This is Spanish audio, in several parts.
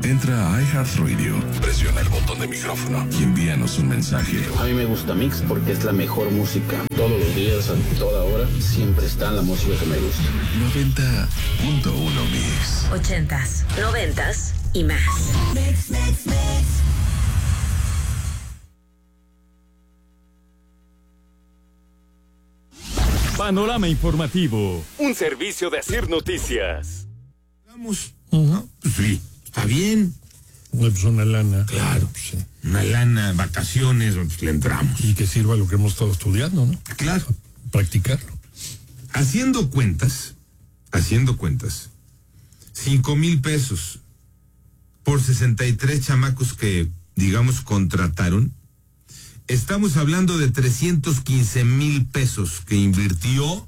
Entra a iHeartRadio, presiona el botón de micrófono y envíanos un mensaje. A mí me gusta Mix porque es la mejor música. Todos los días, a toda hora, siempre está la música que me gusta. 90.1 Mix. 80s, 90s y más. Mix. Panorama informativo, un servicio de Asir Noticias. Vamos, ¿no? Pues sí, está bien. Pues una lana. Claro, sí. Una lana, vacaciones, pues le entramos. Y que sirva lo que hemos estado estudiando, ¿no? Claro. Practicarlo. Haciendo cuentas, 5,000 pesos por 63 chamacos que, digamos, contrataron. Estamos hablando de 315,000 pesos que invirtió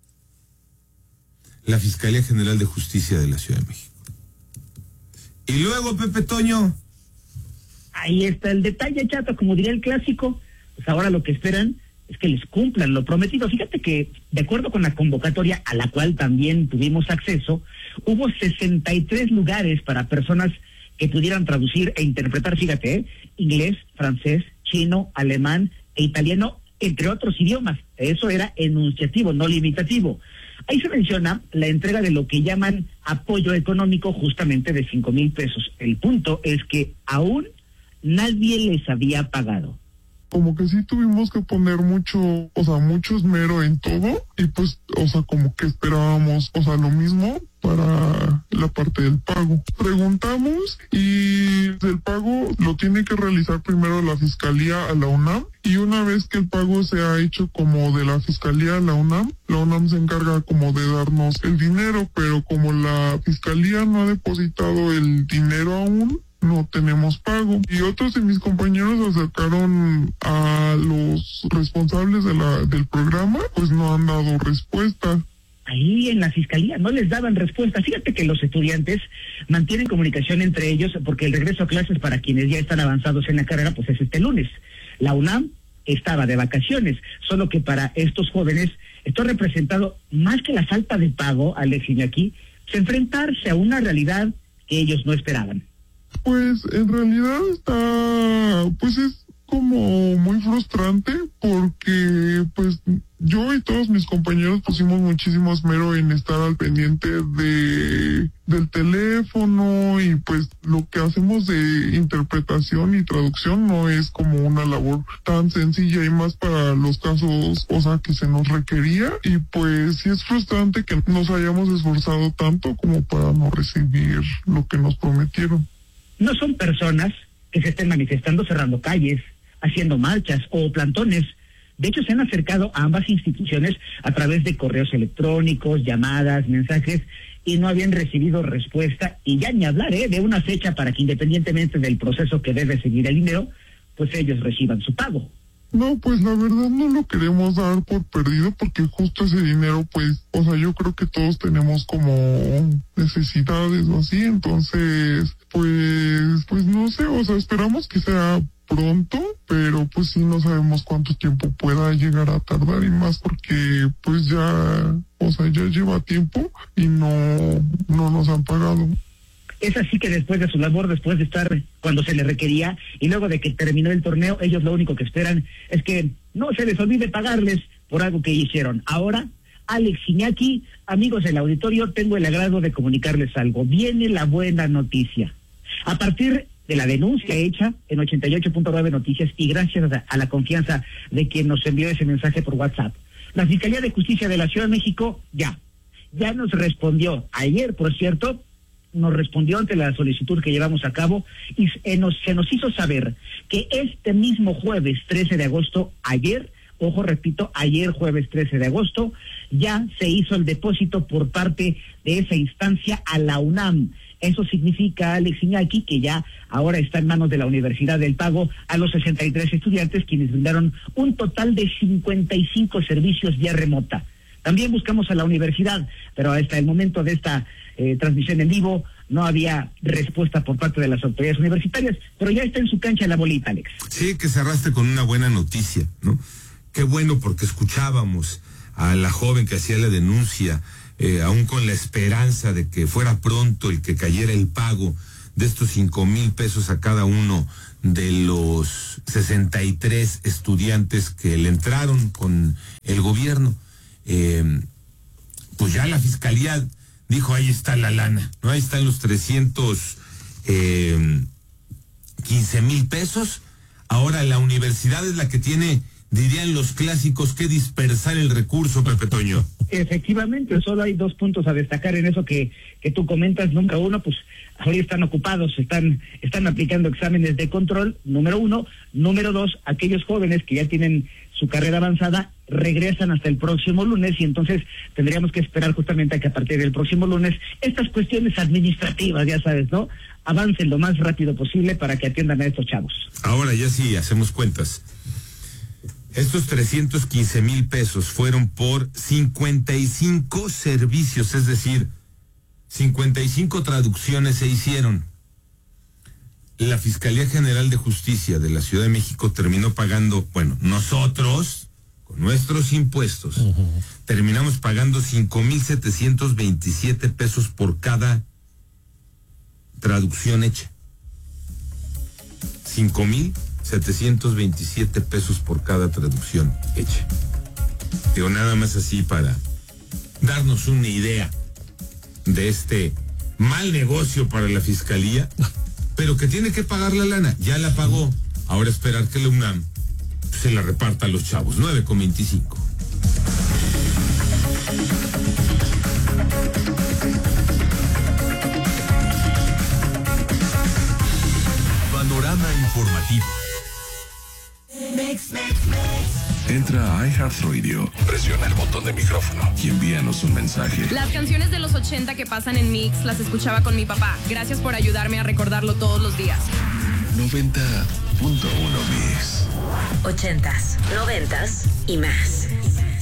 la Fiscalía General de Justicia de la Ciudad de México. Y luego, Pepe Toño. Ahí está el detalle, Chato, como diría el clásico. Pues ahora lo que esperan es que les cumplan lo prometido. Fíjate que, de acuerdo con la convocatoria a la cual también tuvimos acceso, hubo 63 lugares para personas que pudieran traducir e interpretar, fíjate, inglés, francés, chino, alemán e italiano, entre otros idiomas. Eso era enunciativo, no limitativo. Ahí se menciona la entrega de lo que llaman apoyo económico, justamente de 5,000 pesos. El punto es que aún nadie les había pagado. Como que sí tuvimos que poner mucho esmero en todo y pues, como que esperábamos, lo mismo para la parte del pago. Preguntamos y el pago lo tiene que realizar primero la Fiscalía a la UNAM y una vez que el pago se ha hecho como de la Fiscalía a la UNAM se encarga como de darnos el dinero, pero como la Fiscalía no ha depositado el dinero aún, no tenemos pago. Y otros de mis compañeros se acercaron a los responsables del programa, pues no han dado respuesta. Ahí en la Fiscalía no les daban respuesta. Fíjate que los estudiantes mantienen comunicación entre ellos porque el regreso a clases para quienes ya están avanzados en la carrera pues es este lunes. La UNAM estaba de vacaciones, solo que para estos jóvenes esto ha representado más que la falta de pago, Alex Iñaki, enfrentarse a una realidad que ellos no esperaban. Pues en realidad es como muy frustrante porque pues yo y todos mis compañeros pusimos muchísimo esmero en estar al pendiente del teléfono y pues lo que hacemos de interpretación y traducción no es como una labor tan sencilla y más para los casos, que se nos requería y pues sí es frustrante que nos hayamos esforzado tanto como para no recibir lo que nos prometieron. No son personas que se estén manifestando cerrando calles, haciendo marchas o plantones. De hecho, se han acercado a ambas instituciones a través de correos electrónicos, llamadas, mensajes, y no habían recibido respuesta. Y ya ni hablar de una fecha para que, independientemente del proceso que debe seguir el dinero, pues ellos reciban su pago. No, pues la verdad no lo queremos dar por perdido porque justo ese dinero, pues, yo creo que todos tenemos como necesidades o así, entonces, pues no sé, esperamos que sea pronto, pero pues sí no sabemos cuánto tiempo pueda llegar a tardar y más porque pues ya lleva tiempo y no nos han pagado. Es así que después de su labor, después de estar cuando se les requería y luego de que terminó el torneo, ellos lo único que esperan es que no se les olvide pagarles por algo que hicieron. Ahora, Alex Iñaki, amigos del auditorio, tengo el agrado de comunicarles algo. Viene la buena noticia. A partir de la denuncia hecha en 88.9 Noticias y gracias a la confianza de quien nos envió ese mensaje por WhatsApp, la Fiscalía de Justicia de la Ciudad de México ya nos respondió. Ayer, por cierto, nos respondió ante la solicitud que llevamos a cabo y se nos hizo saber que este mismo jueves 13 de agosto, ayer jueves 13 de agosto, ya se hizo el depósito por parte de esa instancia a la UNAM. Eso significa, Alex Iñaki, que ya ahora está en manos de la Universidad del Pago a los 63 estudiantes quienes brindaron un total de 55 servicios vía remota. También buscamos a la universidad, pero hasta el momento de esta transmisión en vivo no había respuesta por parte de las autoridades universitarias, pero ya está en su cancha la bolita, Alex. Sí, que cerraste con una buena noticia, ¿no? Qué bueno, porque escuchábamos a la joven que hacía la denuncia, aún con la esperanza de que fuera pronto el que cayera el pago de estos 5,000 pesos a cada uno de los 63 estudiantes que le entraron con el gobierno. Pues ya la fiscalía dijo, ahí está la lana, ¿no? Ahí están los 315,000 pesos. Ahora la universidad es la que tiene, dirían los clásicos, que dispersar el recurso, Pepe Toño. Efectivamente, solo hay 2 puntos a destacar en eso que tú comentas. Número uno, pues ahora están ocupados, están aplicando exámenes de control, número uno. Número dos, aquellos jóvenes que ya tienen su carrera avanzada regresan hasta el próximo lunes, y entonces tendríamos que esperar justamente a que a partir del próximo lunes estas cuestiones administrativas, ya sabes, ¿no?, avancen lo más rápido posible para que atiendan a estos chavos. Ahora ya sí, hacemos cuentas. Estos 315,000 pesos fueron por 55 servicios, es decir, 55 traducciones se hicieron. La Fiscalía General de Justicia de la Ciudad de México terminó pagando, bueno, nosotros, con nuestros impuestos, terminamos pagando 5,727 pesos por cada traducción hecha. 5,727 pesos por cada traducción hecha. Digo, nada más así para darnos una idea de este mal negocio para la Fiscalía, pero que tiene que pagar la lana. Ya la pagó. Ahora esperar que la UNAM se la reparta a los chavos. 9,25. Panorama informativo. Entra a iHeartRadio, presiona el botón de micrófono y envíanos un mensaje. Las canciones de los 80 que pasan en Mix las escuchaba con mi papá. Gracias por ayudarme a recordarlo todos los días. 90.1 Mix. 80s, 90s y más.